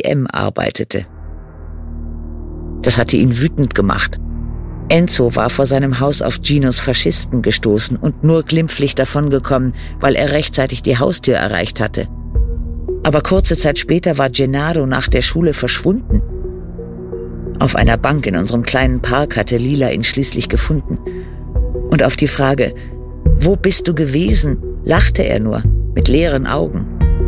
IBM arbeitete. Das hatte ihn wütend gemacht. Enzo war vor seinem Haus auf Ginos Faschisten gestoßen und nur glimpflich davongekommen, weil er rechtzeitig die Haustür erreicht hatte. Aber kurze Zeit später war Gennaro nach der Schule verschwunden. Auf einer Bank in unserem kleinen Park hatte Lila ihn schließlich gefunden. Und auf die Frage, »Wo bist du gewesen?« lachte er nur, mit leeren Augen.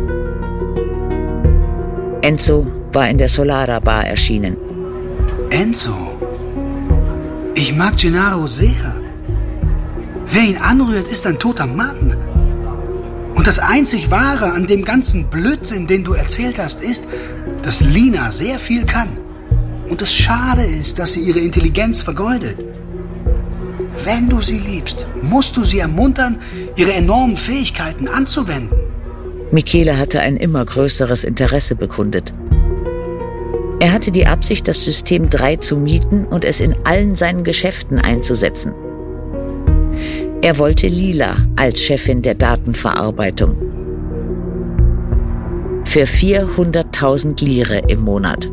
Enzo war in der Solara Bar erschienen. Enzo, ich mag Gennaro sehr. Wer ihn anrührt, ist ein toter Mann. Und das einzig Wahre an dem ganzen Blödsinn, den du erzählt hast, ist, dass Lina sehr viel kann. Und es schade ist, dass sie ihre Intelligenz vergeudet. Wenn du sie liebst, musst du sie ermuntern, ihre enormen Fähigkeiten anzuwenden. Michele hatte ein immer größeres Interesse bekundet. Er hatte die Absicht, das System 3 zu mieten und es in allen seinen Geschäften einzusetzen. Er wollte Lila als Chefin der Datenverarbeitung. Für 400.000 Lire im Monat.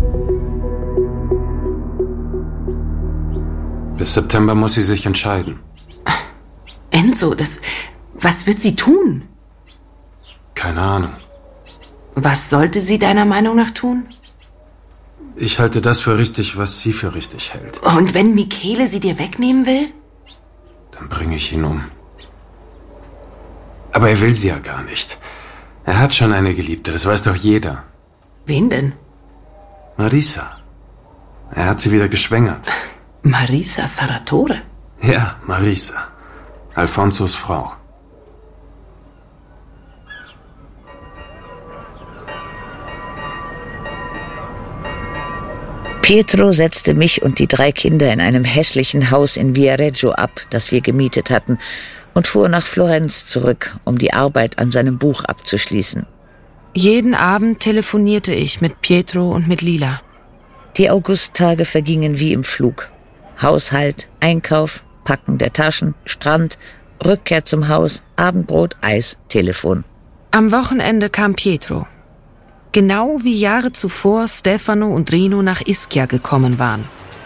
Bis September muss sie sich entscheiden. Enzo, was wird sie tun? Keine Ahnung. Was sollte sie deiner Meinung nach tun? Ich halte das für richtig, was sie für richtig hält. Und wenn Michele sie dir wegnehmen will? Dann bringe ich ihn um. Aber er will sie ja gar nicht. Er hat schon eine Geliebte, das weiß doch jeder. Wen denn? Marisa. Er hat sie wieder geschwängert. Marisa Sarratore? Ja, Marisa. Alfonsos Frau. Pietro setzte mich und die 3 Kinder in einem hässlichen Haus in Viareggio ab, das wir gemietet hatten, und fuhr nach Florenz zurück, um die Arbeit an seinem Buch abzuschließen. Jeden Abend telefonierte ich mit Pietro und mit Lila. Die Augusttage vergingen wie im Flug. Haushalt, Einkauf, Packen der Taschen, Strand, Rückkehr zum Haus, Abendbrot, Eis, Telefon. Am Wochenende kam Pietro. Genau wie Jahre zuvor Stefano und Rino nach Ischia gekommen waren.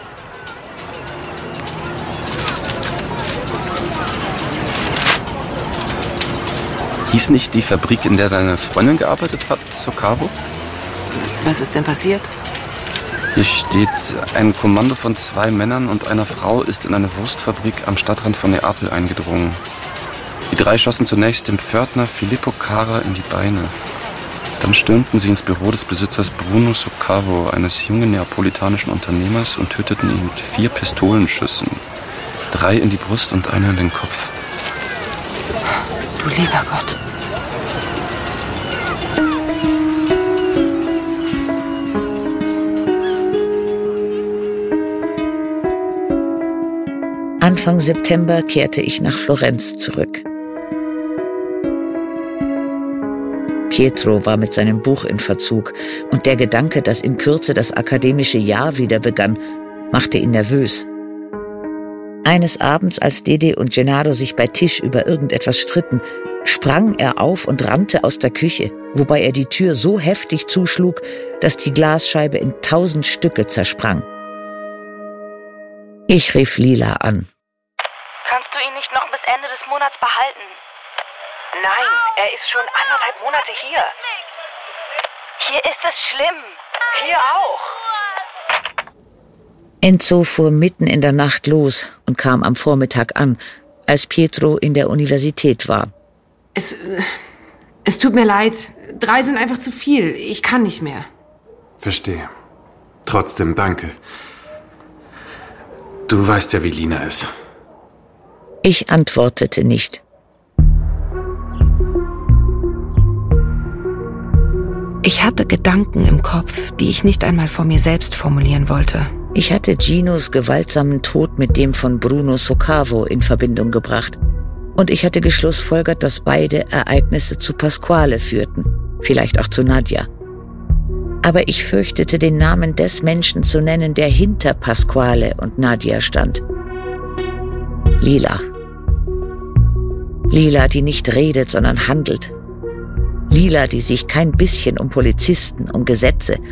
Hieß nicht die Fabrik, in der deine Freundin gearbeitet hat, Soccavo? Was ist denn passiert? Hier steht, ein Kommando von 2 Männern und einer Frau ist in eine Wurstfabrik am Stadtrand von Neapel eingedrungen. Die 3 schossen zunächst dem Pförtner Filippo Cara in die Beine. Dann stürmten sie ins Büro des Besitzers Bruno Soccavo, eines jungen neapolitanischen Unternehmers, und töteten ihn mit 4 Pistolenschüssen. 3 in die Brust und einer in den Kopf. Du lieber Gott. Anfang September kehrte ich nach Florenz zurück. Pietro war mit seinem Buch in Verzug und der Gedanke, dass in Kürze das akademische Jahr wieder begann, machte ihn nervös. Eines Abends, als Dede und Gennaro sich bei Tisch über irgendetwas stritten, sprang er auf und rannte aus der Küche, wobei er die Tür so heftig zuschlug, dass die Glasscheibe in 1000 Stücke zersprang. Ich rief Lila an. Kannst du ihn nicht noch bis Ende des Monats behalten? Nein, er ist schon 1,5 Monate hier. Hier ist es schlimm. Hier auch. Enzo fuhr mitten in der Nacht los und kam am Vormittag an, als Pietro in der Universität war. Es tut mir leid. 3 sind einfach zu viel. Ich kann nicht mehr. Verstehe. Trotzdem danke. Du weißt ja, wie Lina ist. Ich antwortete nicht. Ich hatte Gedanken im Kopf, die ich nicht einmal vor mir selbst formulieren wollte. Ich hatte Ginos gewaltsamen Tod mit dem von Bruno Soccavo in Verbindung gebracht. Und ich hatte geschlussfolgert, dass beide Ereignisse zu Pasquale führten, vielleicht auch zu Nadia. Aber ich fürchtete, den Namen des Menschen zu nennen, der hinter Pasquale und Nadia stand. Lila. Lila, die nicht redet, sondern handelt. Lila, die sich kein bisschen um Polizisten, um Gesetze